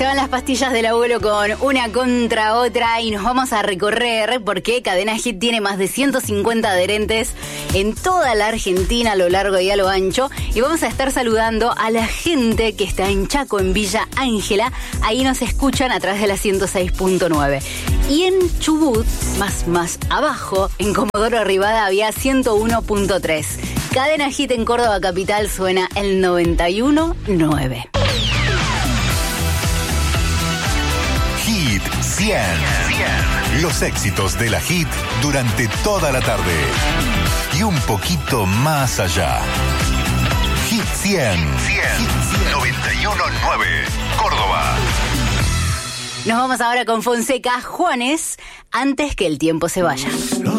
Se van las pastillas del abuelo con una contra otra y nos vamos a recorrer porque Cadena Hit tiene más de 150 adherentes en toda la Argentina a lo largo y a lo ancho, y vamos a estar saludando a la gente que está en Chaco, en Villa Ángela. Ahí nos escuchan a través de la 106.9. Y en Chubut, más abajo, en Comodoro Rivadavia, 101.3. Cadena Hit en Córdoba capital suena el 91.9. Hit 100. Los éxitos de la Hit durante toda la tarde. Y un poquito más allá. Hit 100. 91.9. Córdoba. Nos vamos ahora con Fonseca, Juanes, antes que el tiempo se vaya.